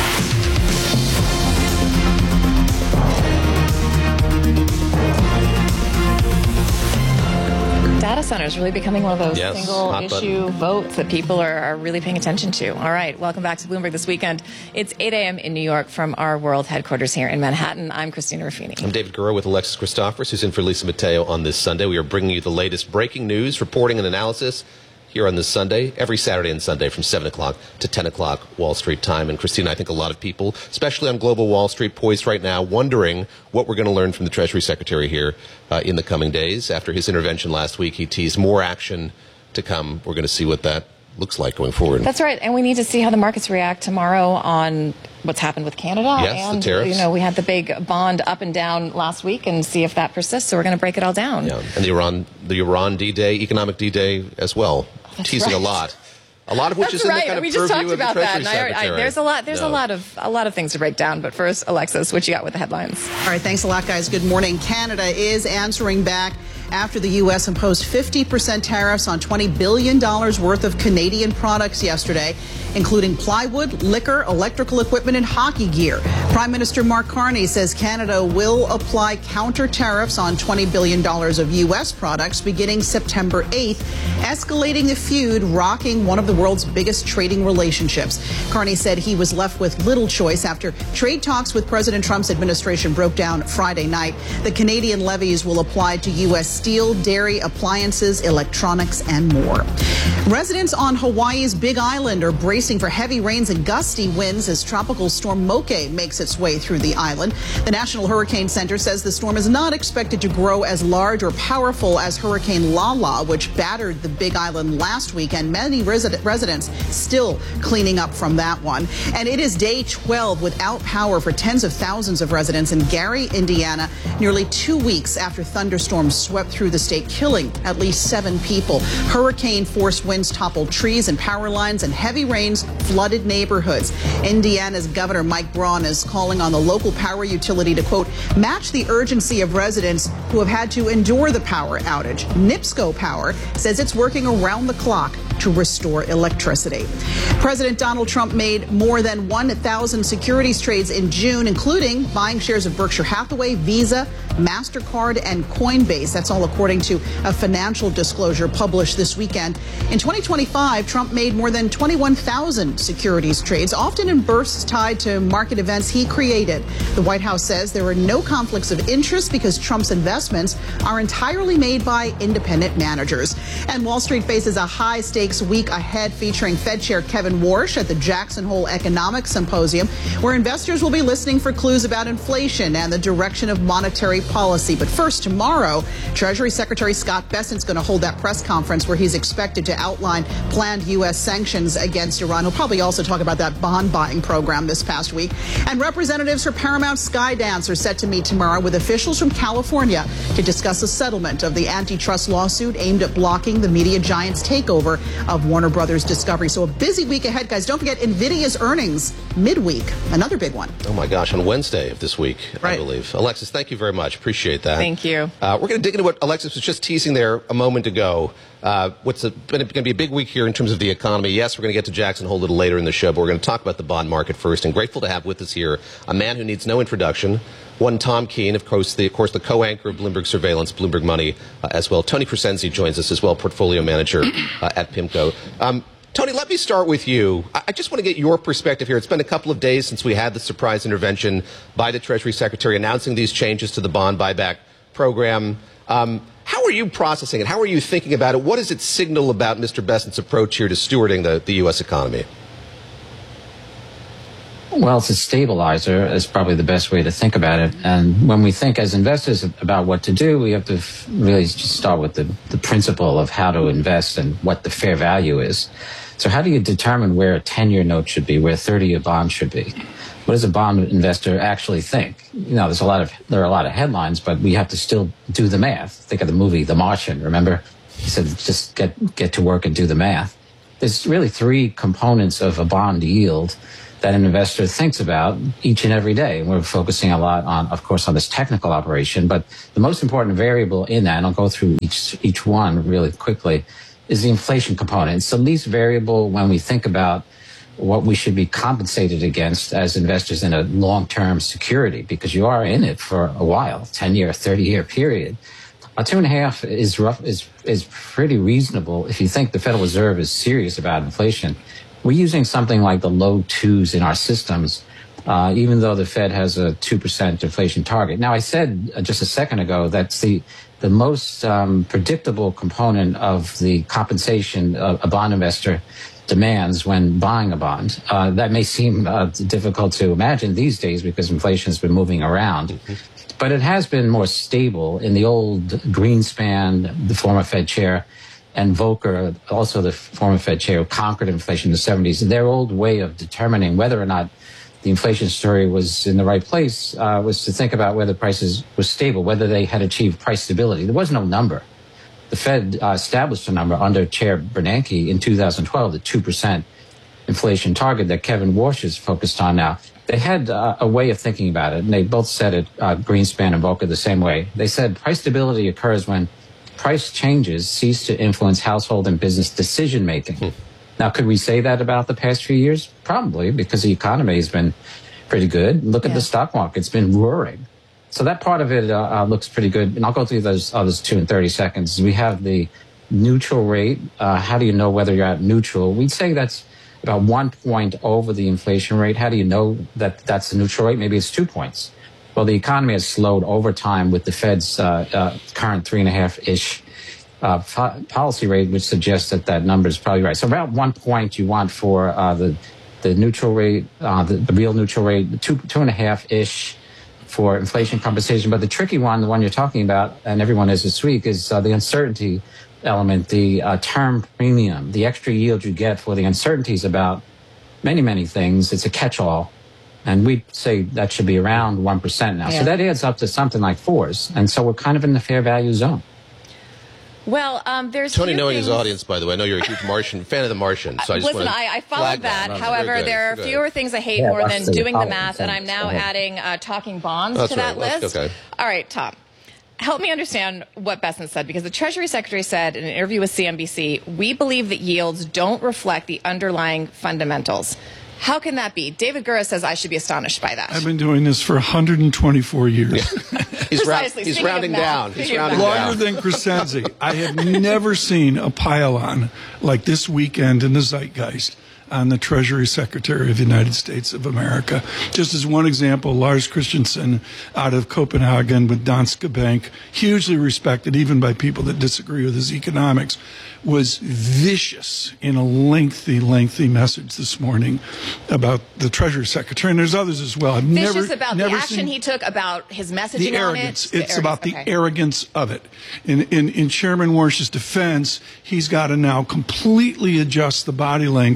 Data centers really becoming one of those single-issue votes that people are really paying attention to. All right, welcome back to Bloomberg This Weekend. It's 8 a.m. in New York from our world headquarters here in Manhattan. I'm Christina Ruffini. I'm David Gura with Alexis Christoforous, who's in for Lisa Mateo on this Sunday. We are bringing you the latest breaking news, reporting, and analysis here on this Sunday, every Saturday and Sunday from 7 o'clock to 10 o'clock Wall Street time. And Christina, I think a lot of people, especially on global Wall Street, poised right now, wondering what we're going to learn from the Treasury Secretary here in the coming days. After his intervention last week, he teased more action to come. We're going to see what that looks like going forward. That's right. And we need to see how the markets react tomorrow on what's happened with Canada. Yes, and, the tariffs. We had the big bond up and down last week, and see if that persists. So we're going to break it all down. Yeah. And the Iran D-Day, economic D-Day as well. That's teasing right. A lot of which is in the kind of we just talked about that. There's a lot of things to break down. But first, Alexis, what you got with the headlines? All right, thanks a lot, guys. Good morning. Canada is answering back after the U.S. imposed 50% tariffs on $20 billion worth of Canadian products yesterday, including plywood, liquor, electrical equipment, and hockey gear. Prime Minister Mark Carney says Canada will apply counter tariffs on $20 billion of U.S. products beginning September 8th, escalating the feud rocking one of the world's biggest trading relationships. Carney said he was left with little choice after trade talks with President Trump's administration broke down Friday night. The Canadian levies will apply to U.S. steel, dairy, appliances, electronics, and more. Residents on Hawaii's Big Island are bracing for heavy rains and gusty winds as Tropical Storm Moke makes its way through the island. The National Hurricane Center says the storm is not expected to grow as large or powerful as Hurricane Lala, which battered the Big Island last week, and many residents still cleaning up from that one. And it is day 12 without power for tens of thousands of residents in Gary, Indiana, nearly 2 weeks after thunderstorms swept through the state, killing at least 7 people. Hurricane-force winds toppled trees and power lines, and heavy rains flooded neighborhoods. Indiana's Governor Mike Braun is calling on the local power utility to, quote, match the urgency of residents who have had to endure the power outage. NIPSCO Power says it's working around the clock to restore electricity. President Donald Trump made more than 1,000 securities trades in June, including buying shares of Berkshire Hathaway, Visa, MasterCard, and Coinbase. That's all according to a financial disclosure published this weekend. In 2025, Trump made more than 21,000 securities trades, often in bursts tied to market events he created. The White House says there are no conflicts of interest because Trump's investments are entirely made by independent managers. And Wall Street faces a high-stakes week ahead, featuring Fed Chair Kevin Warsh at the Jackson Hole Economics Symposium, where investors will be listening for clues about inflation and the direction of monetary policy. But first, tomorrow, Treasury Secretary Scott Bessent's going to hold that press conference where he's expected to outline planned U.S. sanctions against Iran. He'll probably also talk about that bond buying program this past week. And representatives for Paramount Skydance are set to meet tomorrow with officials from California to discuss a settlement of the antitrust lawsuit aimed at blocking the media giant's takeover of Warner Brothers Discovery. So a busy week ahead, guys. Don't forget NVIDIA's earnings midweek, another big one. Oh, my gosh, on Wednesday of this week, right. I believe. Alexis, thank you very much. Appreciate that. Thank you. We're going to dig into what Alexis was just teasing there a moment ago. What's going to be a big week here in terms of the economy. Yes, we're going to get to Jackson Hole a little later in the show, but we're going to talk about the bond market first. And grateful to have with us here a man who needs no introduction. One Tom Keene, of course, the co-anchor of Bloomberg Surveillance, Bloomberg Money as well. Tony Crescenzi joins us as well, portfolio manager at PIMCO. Tony, let me start with you. I just want to get your perspective here. It's been a couple of days since we had the surprise intervention by the Treasury Secretary announcing these changes to the bond buyback program. How are you processing it? How are you thinking about it? What does it signal about Mr. Bessent's approach here to stewarding the U.S. economy? Well, it's a stabilizer is probably the best way to think about it. And when we think as investors about what to do, we have to really just start with the principle of how to invest and what the fair value is. So how do you determine where a 10-year note should be, where a 30-year bond should be? What does a bond investor actually think? You know, there are a lot of headlines, but we have to still do the math. Think of the movie The Martian, remember? He said, just get to work and do the math. There's really three components of a bond yield that an investor thinks about each and every day. And we're focusing a lot on, of course, on this technical operation, but the most important variable in that, and I'll go through each one really quickly, is the inflation component. It's the least variable when we think about what we should be compensated against as investors in a long-term security, because you are in it for a while, 10-year, 30-year period. A 2.5 is pretty reasonable if you think the Federal Reserve is serious about inflation. We're using something like the low twos in our systems, even though the Fed has a 2% inflation target. Now, I said just a second ago that's the most predictable component of the compensation a bond investor demands when buying a bond. That may seem difficult to imagine these days because inflation has been moving around. But it has been more stable in the old Greenspan, the former Fed chair, and Volcker, also the former Fed chair, who conquered inflation in the 70s. Their old way of determining whether or not the inflation story was in the right place was to think about whether prices were stable, whether they had achieved price stability. There was no number. The Fed established a number under Chair Bernanke in 2012, the 2% inflation target that Kevin Warsh is focused on now. They had a way of thinking about it, and they both said it, Greenspan and Volcker, the same way. They said price stability occurs when price changes cease to influence household and business decision-making. Now, could we say that about the past few years? Probably, because the economy has been pretty good. Look at the stock market. It's been roaring. So that part of it looks pretty good. And I'll go through those others two in 30 seconds. We have the neutral rate. How do you know whether you're at neutral? We'd say that's about 1 point over the inflation rate. How do you know that that's the neutral rate? Maybe it's 2 points. Well, the economy has slowed over time with the Fed's current 3.5-ish policy rate, which suggests that number is probably right. So about 1 point you want for the neutral rate, the real neutral rate, 2.5-ish for inflation compensation. But the tricky one, the one you're talking about, and everyone is this week, is the uncertainty element, the term premium, the extra yield you get for the uncertainties about many, many things. It's a catch-all. And we'd say that should be around 1% now. Yeah. So that adds up to something like 4s. And so we're kind of in the fair value zone. Well, there's Tony, knowing his audience, by the way, I know you're a huge Martian fan of The Martian, so I just I followed that. However, there are fewer things I hate more than doing the math, and I'm now adding talking bonds to that list. Okay. All right, Tom, help me understand what Bessent said, because the Treasury Secretary said in an interview with CNBC, "We believe that yields don't reflect the underlying fundamentals." How can that be? David Gura says I should be astonished by that. I've been doing this for 124 years. Yeah. He's rounding down. Longer than Crescenzi. I have never seen a pile-on like this weekend in the zeitgeist on the Treasury Secretary of the United States of America. Just as one example, Lars Christensen out of Copenhagen with Danske Bank, hugely respected even by people that disagree with his economics, was vicious in a lengthy message this morning about the Treasury Secretary, and there's others as well. Vicious about the action he took, about his messaging the arrogance. On it? It's about the arrogance of it. In Chairman Warsh's defense, he's got to now completely adjust the body language at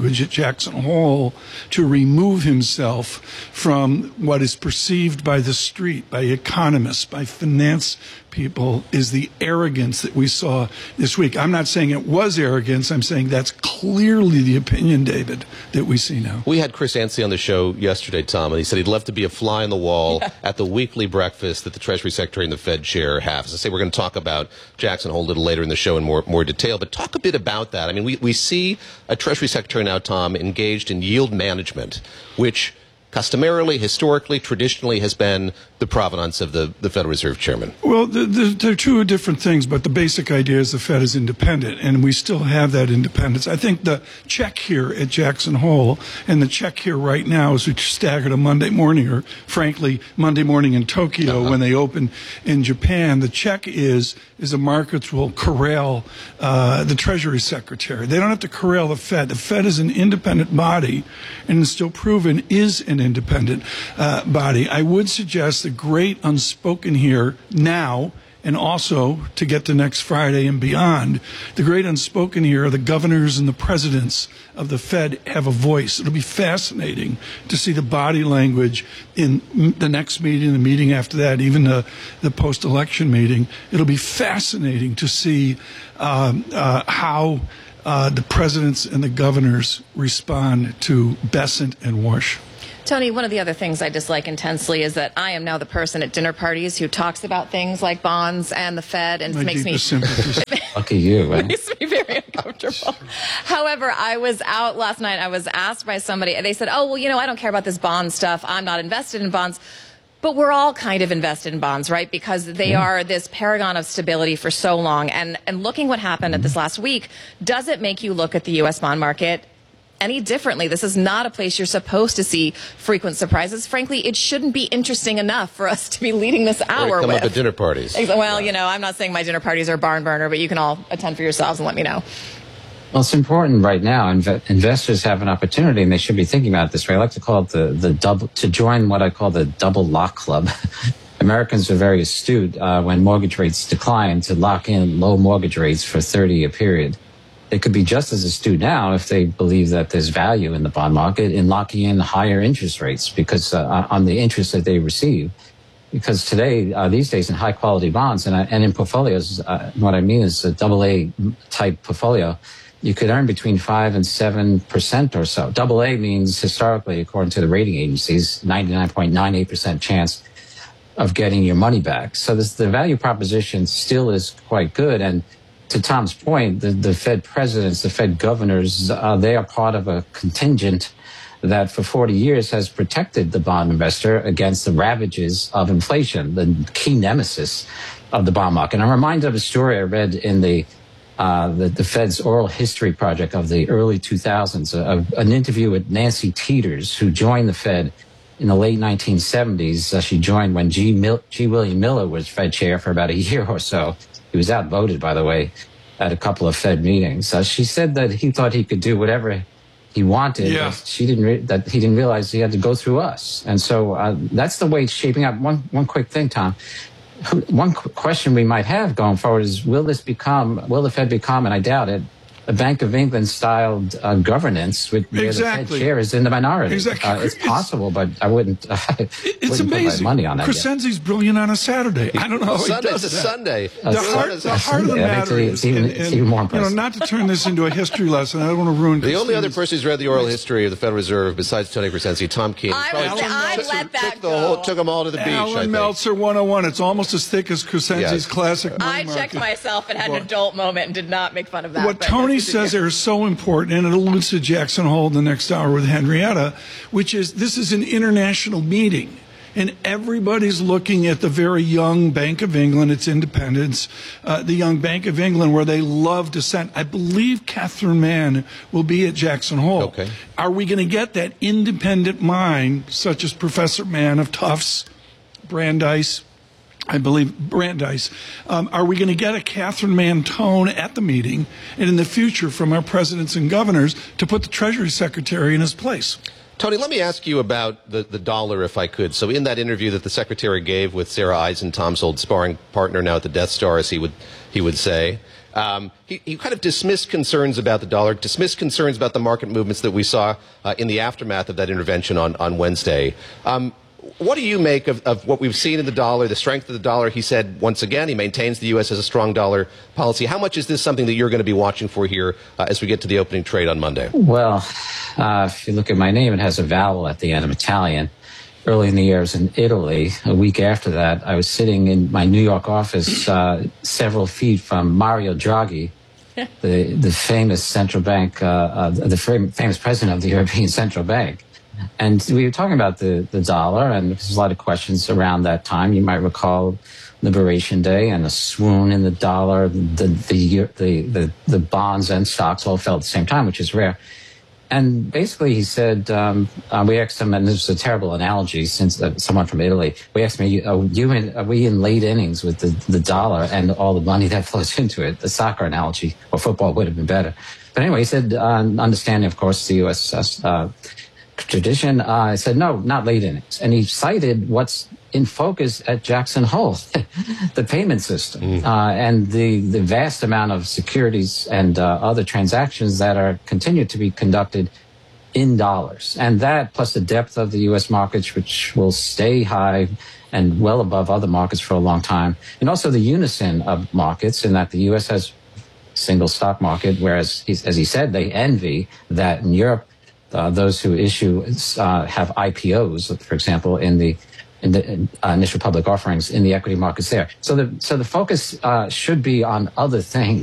Jackson Hole to remove himself from what is perceived by the street, by economists, by finance people, is the arrogance that we saw this week. I'm not saying it was arrogance. I'm saying that's clearly the opinion, David, that we see now. We had Chris Yancey on the show yesterday, Tom, and he said he'd love to be a fly on the wall at the weekly breakfast that the Treasury Secretary and the Fed chair have. As I say, we're going to talk about Jackson Hole a little later in the show in more detail, but talk a bit about that. I mean, we see a Treasury Secretary now, Tom, engaged in yield management, which customarily, historically, traditionally has been the provenance of the Federal Reserve Chairman. Well, they're two different things, but the basic idea is the Fed is independent, and we still have that independence. I think the check here at Jackson Hole and the check here right now as we staggered a Monday morning, or frankly, Monday morning in Tokyo when they open in Japan, the check is the markets will corral the Treasury Secretary. They don't have to corral the Fed. The Fed is an independent body, and it's still proven is an independent body. I would suggest the great unspoken here now, and also to get to next Friday and beyond, the great unspoken here are the governors and the presidents of the Fed have a voice. It'll be fascinating to see the body language in the next meeting, the meeting after that, even the post-election meeting. It'll be fascinating to see how the presidents and the governors respond to Bessent and Warsh. Tony, one of the other things I dislike intensely is that I am now the person at dinner parties who talks about things like bonds and the Fed, and it makes me lucky you. It makes me very uncomfortable. However, I was out last night. I was asked by somebody, and they said, "Oh, well, you know, I don't care about this bond stuff. I'm not invested in bonds." But we're all kind of invested in bonds, right? Because they are this paragon of stability for so long. And looking what happened at this last week, does it make you look at the U.S. bond market any differently? This is not a place you're supposed to see frequent surprises. Frankly, it shouldn't be interesting enough for us to be leading this hour come with. up at dinner parties. Well, you know, I'm not saying my dinner parties are barn burner, but you can all attend for yourselves and let me know. Well, it's important right now. Investors have an opportunity, and they should be thinking about it this way. I like to call it the double, to join what I call the double lock club. Americans are very astute when mortgage rates decline to lock in low mortgage rates for a 30-year period. They could be just as astute now if they believe that there's value in the bond market in locking in higher interest rates because on the interest that they receive. Because today, these days, in high-quality bonds and in portfolios, what I mean is a AA type portfolio, you could earn between 5 and 7% or so. AA means historically, according to the rating agencies, 99.98% chance of getting your money back. So the value proposition still is quite good. And to Tom's point, the Fed presidents, the Fed governors, they are part of a contingent that for 40 years has protected the bond investor against the ravages of inflation, the key nemesis of the bond market. And I'm reminded of a story I read in the Fed's oral history project of the early 2000s, an interview with Nancy Teeters, who joined the Fed in the late 1970s. She joined when G. William Miller was Fed chair for about a year or so. He was outvoted, by the way, at a couple of Fed meetings. She said that he thought he could do whatever he wanted. Yeah. But he didn't realize he had to go through us. And so that's the way it's shaping up. One quick thing, Tom. One question we might have going forward is, will the Fed become, and I doubt it, a Bank of England styled governance where the Fed chair is in the minority? Exactly. It's possible, but I wouldn't. It's amazing. Put my money on that. Crescenzi's brilliant on a Saturday. I don't know how he does that. Sunday. The heart of the matter is, even more impressive. Not to turn this into a history lesson. I don't want to ruin. The only other person who's read the oral history of the Federal Reserve besides Tony Crescenzi, Tom Keene. I let that go. Took them all to the beach. Alan Meltzer 101. It's almost as thick as Crescenzi's classic. I checked myself and had an adult moment and did not make fun of that. What Tony says there is so important, and it alludes to Jackson Hole in the next hour with Henrietta, which is this is an international meeting, and everybody's looking at the very young Bank of England, its independence, the young Bank of England, where they love dissent. I believe Catherine Mann will be at Jackson Hole. Okay. Are we going to get that independent mind, such as Professor Mann of Tufts, Brandeis, I believe Brandeis. Are we going to get a Catherine Mann tone at the meeting and in the future from our presidents and governors to put the Treasury Secretary in his place? Tony, let me ask you about the dollar, if I could. So in that interview that the Secretary gave with Sarah Eisen, Tom's old sparring partner now at the Death Star, as he would say, He kind of dismissed concerns about the dollar, dismissed concerns about the market movements that we saw in the aftermath of that intervention on Wednesday. What do you make of what we've seen in the dollar, the strength of the dollar? He said, once again, he maintains the U.S. as a strong dollar policy. How much is this something that you're going to be watching for here as we get to the opening trade on Monday? Well, if you look at my name, it has a vowel at the end of Italian. Early in the year, I was in Italy. A week after that, I was sitting in my New York office several feet from Mario Draghi, the famous central bank, the famous president of the European Central Bank. And we were talking about the dollar, and there's a lot of questions around that time. You might recall Liberation Day and a swoon in the dollar. The bonds and stocks all fell at the same time, which is rare. And basically, he said, we asked him, and this is a terrible analogy since someone from Italy, we asked me, are we in late innings with the dollar and all the money that flows into it? The soccer analogy, or football would have been better. But anyway, he said, understanding, of course, the U.S. tradition, I said, no, not late innings. And he cited what's in focus at Jackson Hole, the payment system, and the vast amount of securities and other transactions that are continued to be conducted in dollars. And that, plus the depth of the U.S. markets, which will stay high and well above other markets for a long time, and also the unison of markets in that the U.S. has a single stock market, whereas, as he said, they envy that in Europe, those who issue have IPOs, for example, in the initial public offerings in the equity markets there. So the focus should be on other things.